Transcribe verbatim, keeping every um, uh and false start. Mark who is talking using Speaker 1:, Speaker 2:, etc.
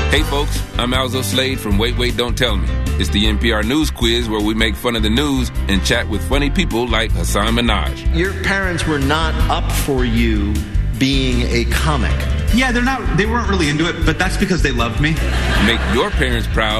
Speaker 1: Hey folks, I'm Alzo Slade from Wait, Wait, Don't Tell Me. It's the N P R News Quiz where we make fun of the news and chat with funny people like Hassan Minhaj.
Speaker 2: Your parents were not up for you being a comic.
Speaker 3: Yeah, they're not. They weren't really into it, but that's because they loved me.
Speaker 1: Make your parents proud